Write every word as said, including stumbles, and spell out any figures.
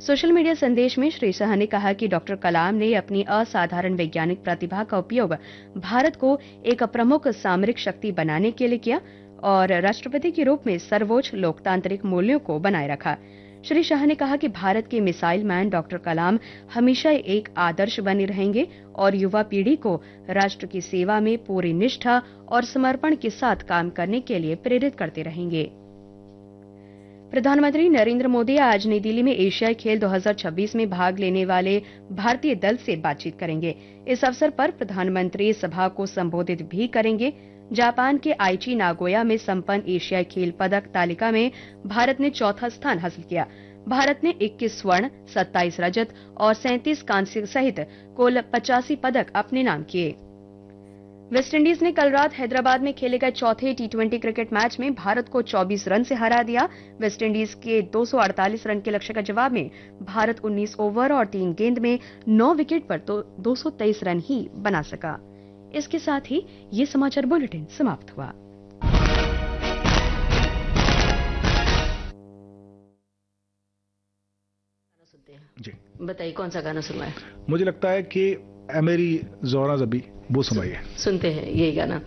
Social media संदेश में श्री शाह ने कहा कि डॉक्टर कलाम ने अपनी असाधारण वैज्ञानिक प्रतिभा का उपयोग भारत को एक प्रमुख सामरिक शक्ति बनाने के लिए किया और राष्ट्रपति के रूप में सर्वोच्च लोकतांत्रिक मूल्यों को बनाए रखा। श्री शाह ने कहा कि भारत के मिसाइल मैन डॉक्टर कलाम हमेशा एक आदर्श बने रहेंगे और युवा पीढ़ी को राष्ट्र की सेवा में पूरी निष्ठा और समर्पण के साथ काम करने के लिए प्रेरित करते रहेंगे। प्रधानमंत्री नरेंद्र मोदी आज नई दिल्ली में एशियाई खेल दो हज़ार छब्बीस में भाग लेने वाले भारतीय दल से बातचीत करेंगे। इस अवसर पर प्रधानमंत्री सभा को संबोधित भी करेंगे। जापान के आईची नागोया में संपन्न एशियाई खेल पदक तालिका में भारत ने चौथा स्थान हासिल किया। भारत ने इक्कीस स्वर्ण, सत्ताईस रजत और सैंतीस कांस्य सहित कुल पचासी पदक अपने नाम किए। वेस्टइंडीज ने कल रात हैदराबाद में खेले गए चौथे टी ट्वेंटी क्रिकेट मैच में भारत को चौबीस रन से हरा दिया। वेस्टइंडीज के दो सौ अड़तालीस रन के लक्ष्य का जवाब में भारत उन्नीस ओवर और तीन गेंद में नौ विकेट पर तो दो सौ तेईस रन ही बना सका। इसके साथ ही ये समाचार बुलेटिन समाप्त हुआ। जी बताइए, कौन सा गाना सुनवाए? मुझे लगता है कि ए मेरी ज़ोरा ज़बी वो सुनाइए। सुनते हैं यही गाना।